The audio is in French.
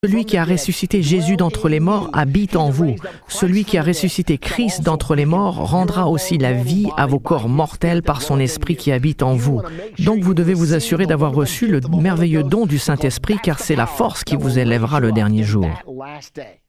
Celui qui a ressuscité Jésus d'entre les morts habite en vous. Celui qui a ressuscité Christ d'entre les morts rendra aussi la vie à vos corps mortels par son esprit qui habite en vous. Donc vous devez vous assurer d'avoir reçu le merveilleux don du Saint-Esprit car c'est la force qui vous élèvera le dernier jour.